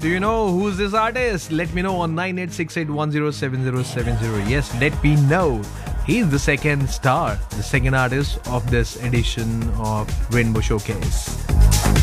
Do you know who's this artist? Let me know on 9868107070. Yes, let me know. He's the second star, the second artist of this edition of Rainbow Showcase.